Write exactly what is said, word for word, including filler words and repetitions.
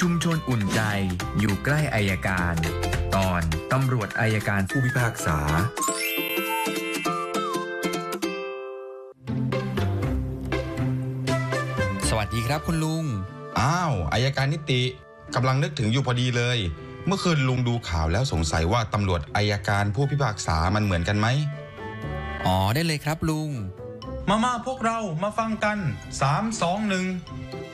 ชุมชนอุ่นใจอยู่ใกล้อัยการตอนตำรวจอัยการผู้พิพากษาสวัสดีครับคุณลุงอ้าวอัยการนิติกำลังนึกถึงอยู่พอดีเลยเมื่อคืนลุงดูข่าวแล้วสงสัยว่าตำรวจอัยการผู้พิพากษามันเหมือนกันไหมอ๋อได้เลยครับลุงมามาพวกเรามาฟังกันสาม สอง หนึ่ง